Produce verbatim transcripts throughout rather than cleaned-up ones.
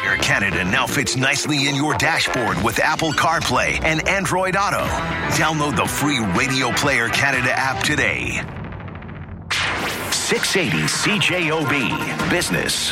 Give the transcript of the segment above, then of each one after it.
Player Canada now fits nicely in your dashboard with Apple CarPlay and Android Auto. Download the free Radio Player Canada app today. six eighty C J O B Business.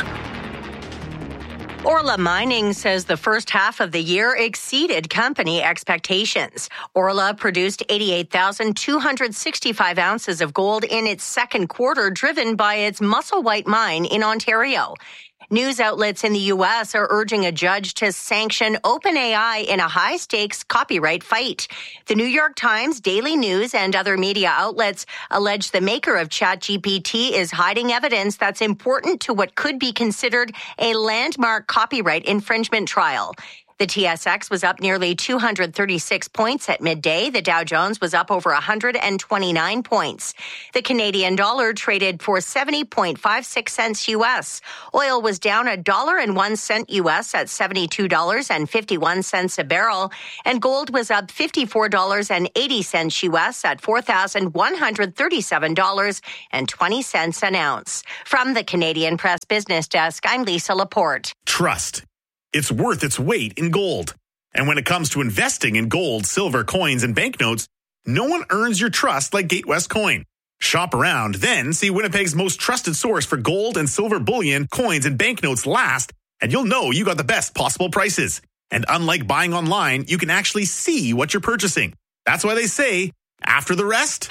Orla Mining says the first half of the year exceeded company expectations. Orla produced eighty-eight thousand two hundred sixty-five ounces of gold in its second quarter, driven by its Musselwhite mine in Ontario. News outlets in the U S are urging a judge to sanction OpenAI in a high-stakes copyright fight. The New York Times, Daily News, and other media outlets allege the maker of ChatGPT is hiding evidence that's important to what could be considered a landmark copyright infringement trial. The T S X was up nearly two hundred thirty-six points at midday. The Dow Jones was up over one hundred twenty-nine points. The Canadian dollar traded for seventy point five six cents U S. Oil was down a dollar and one cent U S at seventy-two dollars and fifty-one cents a barrel. And gold was up fifty-four dollars and eighty cents U S at four thousand one hundred thirty-seven dollars and twenty cents an ounce. From the Canadian Press Business Desk, I'm Lisa Laporte. Trust. It's worth its weight in gold. And when it comes to investing in gold, silver, coins, and banknotes, no one earns your trust like Gatewest Coin. Shop around, then see Winnipeg's most trusted source for gold and silver bullion, coins, and banknotes last, and you'll know you got the best possible prices. And unlike buying online, you can actually see what you're purchasing. That's why they say, after the rest,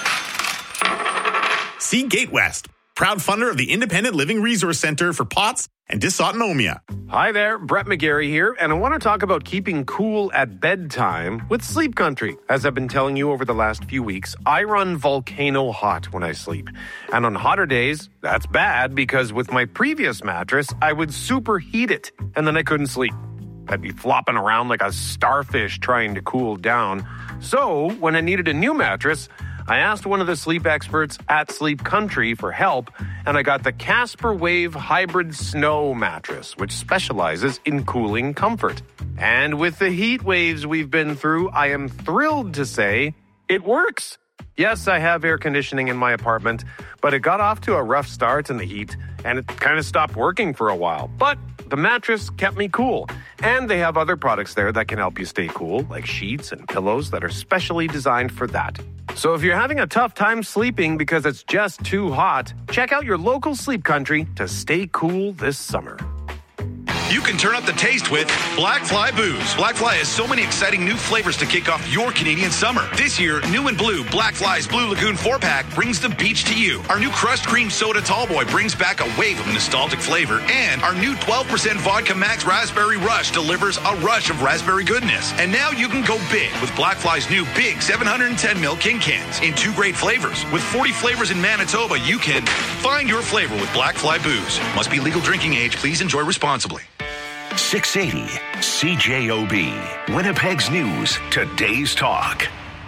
see Gatewest, proud funder of the Independent Living Resource Center for POTS and dysautonomia. Hi there, Brett McGarry here, and I want to talk about keeping cool at bedtime with Sleep Country. As I've been telling you over the last few weeks, I run volcano hot when I sleep. And on hotter days, that's bad because with my previous mattress, I would superheat it, and then I couldn't sleep. I'd be flopping around like a starfish trying to cool down. So, when I needed a new mattress, I asked one of the sleep experts at Sleep Country for help, and I got the Casper Wave Hybrid Snow mattress, which specializes in cooling comfort. And with the heat waves we've been through, I am thrilled to say it works. Yes, I have air conditioning in my apartment, but it got off to a rough start in the heat, and it kind of stopped working for a while. But the mattress kept me cool, and they have other products there that can help you stay cool, like sheets and pillows that are specially designed for that. So if you're having a tough time sleeping because it's just too hot, check out your local Sleep Country to stay cool this summer. You can turn up the taste with Black Fly Booze. Black Fly has so many exciting new flavors to kick off your Canadian summer. This year, new and blue, Black Fly's Blue Lagoon four-pack brings the beach to you. Our new Crushed Cream Soda Tallboy brings back a wave of nostalgic flavor. And our new twelve percent Vodka Max Raspberry Rush delivers a rush of raspberry goodness. And now you can go big with Black Fly's new big seven hundred ten milliliter King Cans in two great flavors. With forty flavors in Manitoba, you can find your flavor with Black Fly Booze. Must be legal drinking age. Please enjoy responsibly. six eighty C J O B, Winnipeg's News, Today's Talk.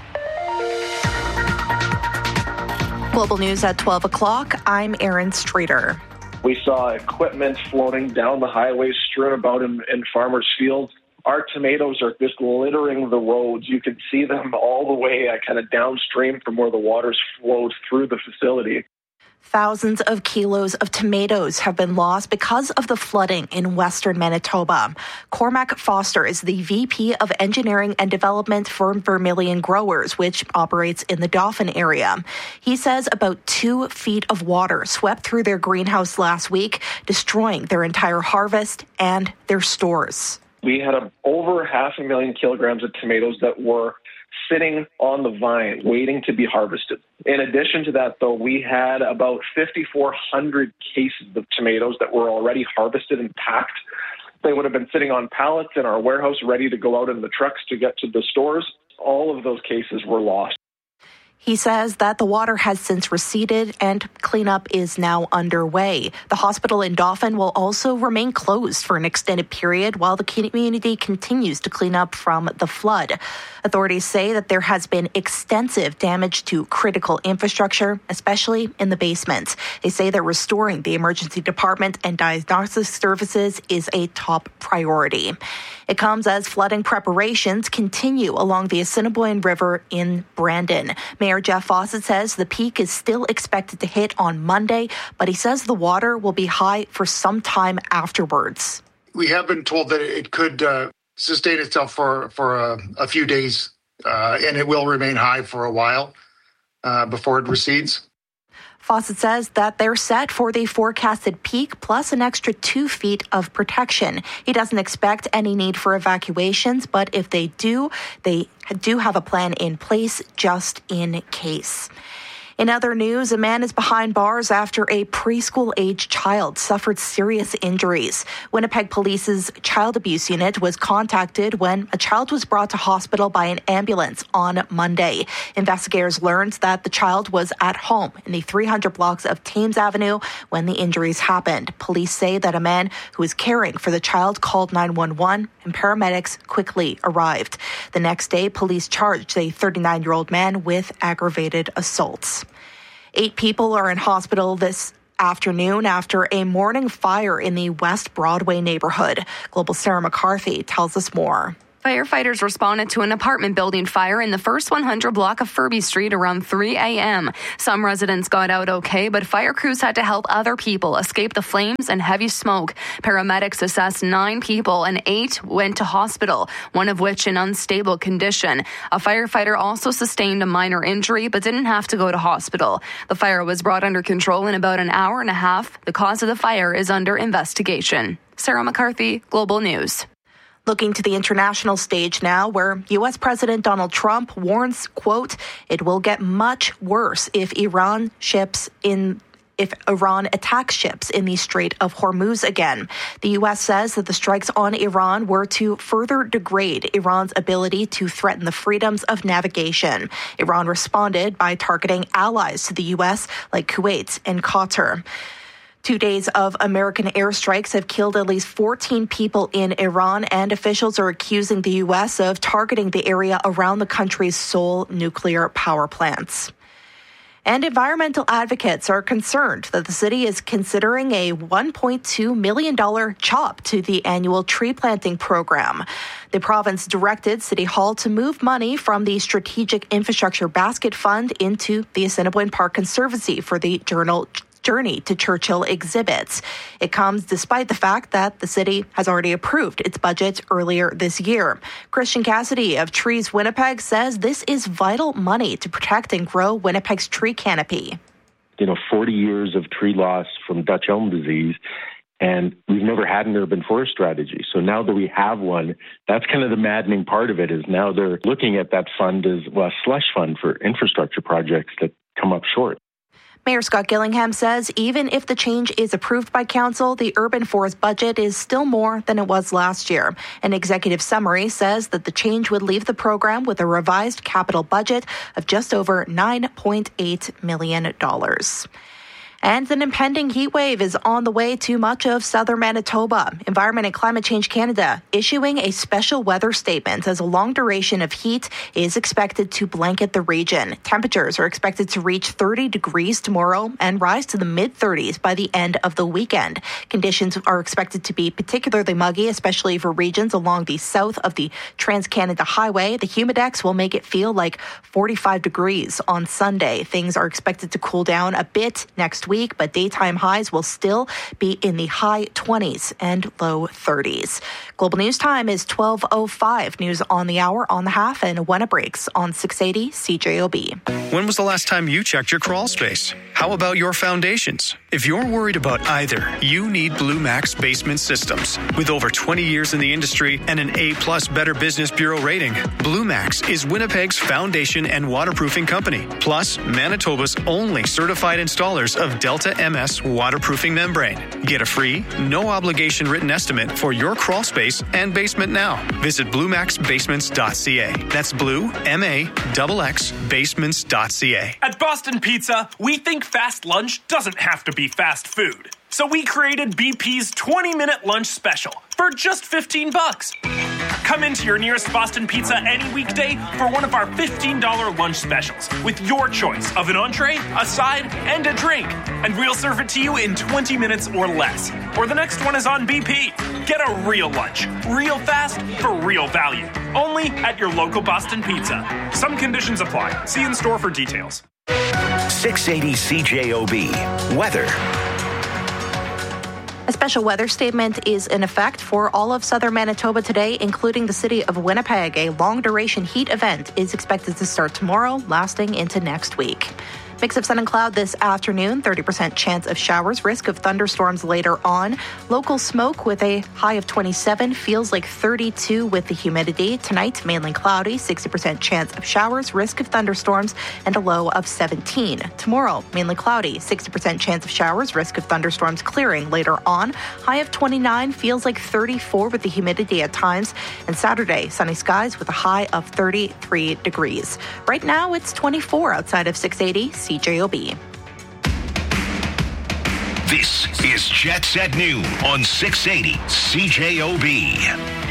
Global News at twelve o'clock. I'm Erin Streeter. We saw equipment floating down the highways, strewn about in, in farmers' fields. Our tomatoes are just littering the roads. You can see them all the way uh, kind of downstream from where the waters flowed through the facility. Thousands of kilos of tomatoes have been lost because of the flooding in western Manitoba. Cormac Foster is the V P of Engineering and Development for Vermilion Growers, which operates in the Dauphin area. He says about two feet of water swept through their greenhouse last week, destroying their entire harvest and their stores. We had a, over half a million kilograms of tomatoes that were sitting on the vine, waiting to be harvested. In addition to that, though, we had about fifty-four hundred cases of tomatoes that were already harvested and packed. They would have been sitting on pallets in our warehouse, ready to go out in the trucks to get to the stores. All of those cases were lost. He says that the water has since receded and cleanup is now underway. The hospital in Dauphin will also remain closed for an extended period while the community continues to clean up from the flood. Authorities say that there has been extensive damage to critical infrastructure, especially in the basement. They say that restoring the emergency department and diagnostic services is a top priority. It comes as flooding preparations continue along the Assiniboine River in Brandon. Mayor Jeff Fawcett says the peak is still expected to hit on Monday, but he says the water will be high for some time afterwards. We have been told that it could uh, sustain itself for, for a, a few days, uh, and it will remain high for a while uh, before it recedes. Fawcett says that they're set for the forecasted peak plus an extra two feet of protection. He doesn't expect any need for evacuations, but if they do, they do have a plan in place just in case. In other news, a man is behind bars after a preschool-age child suffered serious injuries. Winnipeg Police's child abuse unit was contacted when a child was brought to hospital by an ambulance on Monday. Investigators learned that the child was at home in the three hundred blocks of Thames Avenue when the injuries happened. Police say that a man who was caring for the child called nine one one and paramedics quickly arrived. The next day, police charged a thirty-nine-year-old man with aggravated assaults. Eight people are in hospital this afternoon after a morning fire in the West Broadway neighborhood. Global's Sarah McCarthy tells us more. Firefighters responded to an apartment building fire in the first one hundred block of Furby Street around three a.m. Some residents got out okay, but fire crews had to help other people escape the flames and heavy smoke. Paramedics assessed nine people and eight went to hospital, one of which in unstable condition. A firefighter also sustained a minor injury but didn't have to go to hospital. The fire was brought under control in about an hour and a half. The cause of the fire is under investigation. Sarah McCarthy, Global News. Looking to the international stage now, where U S. President Donald Trump warns, quote, it will get much worse if Iran ships in if Iran attacks ships in the Strait of Hormuz again. The U S says that the strikes on Iran were to further degrade Iran's ability to threaten the freedoms of navigation. Iran responded by targeting allies to the U S like Kuwait and Qatar. Two days of American airstrikes have killed at least fourteen people in Iran, and officials are accusing the U S of targeting the area around the country's sole nuclear power plants. And environmental advocates are concerned that the city is considering a one point two million dollars chop to the annual tree planting program. The province directed City Hall to move money from the Strategic Infrastructure Basket Fund into the Assiniboine Park Conservancy for the journal Journey to Churchill exhibits. It comes despite the fact that the city has already approved its budget earlier this year. Christian Cassidy of Trees Winnipeg says this is vital money to protect and grow Winnipeg's tree canopy. You know, forty years of tree loss from Dutch elm disease, and we've never had an urban forest strategy. So now that we have one, that's kind of the maddening part of it, is now they're looking at that fund as, well, a slush fund for infrastructure projects that come up short. Mayor Scott Gillingham says even if the change is approved by council, the urban forest budget is still more than it was last year. An executive summary says that the change would leave the program with a revised capital budget of just over nine point eight million dollars. And an impending heat wave is on the way to much of southern Manitoba. Environment and Climate Change Canada issuing a special weather statement as a long duration of heat is expected to blanket the region. Temperatures are expected to reach thirty degrees tomorrow and rise to the mid-thirties by the end of the weekend. Conditions are expected to be particularly muggy, especially for regions along the south of the Trans-Canada Highway. The humidex will make it feel like forty-five degrees on Sunday. Things are expected to cool down a bit next week. week, but daytime highs will still be in the high twenties and low thirties. Global News Time is twelve oh five. News on the hour, on the half, and when it breaks on six eighty C J O B. When was the last time you checked your crawl space? How about your foundations? If you're worried about either, you need Blue Max Basement Systems. With over twenty years in the industry and an A-plus Better Business Bureau rating, Blue Max is Winnipeg's foundation and waterproofing company, plus Manitoba's only certified installers of Delta M S waterproofing membrane. Get a free, no-obligation written estimate for your crawl space and basement now. Visit blue max basements dot c a. That's blue, M A X X, basements dot c a. At Boston Pizza, we think fast lunch doesn't have to be fast food. So we created B P's twenty-minute lunch special for just fifteen bucks. Come into your nearest Boston Pizza any weekday for one of our fifteen dollars lunch specials with your choice of an entree, a side, and a drink. And we'll serve it to you in twenty minutes or less. Or the next one is on B P. Get a real lunch, real fast, for real value. Only at your local Boston Pizza. Some conditions apply. See in store for details. six eighty C J O B. Weather. A special weather statement is in effect for all of southern Manitoba today, including the city of Winnipeg. A long-duration heat event is expected to start tomorrow, lasting into next week. Mix of sun and cloud this afternoon, thirty percent chance of showers, risk of thunderstorms later on. Local smoke with a high of twenty-seven, feels like thirty-two with the humidity. Tonight, mainly cloudy, sixty percent chance of showers, risk of thunderstorms, and a low of seventeen. Tomorrow, mainly cloudy, sixty percent chance of showers, risk of thunderstorms clearing later on. High of twenty-nine, feels like thirty-four with the humidity at times. And Saturday, sunny skies with a high of thirty-three degrees. Right now, it's twenty-four outside of six eighty C J O B. This is Jet Set Noon on six eighty C J O B.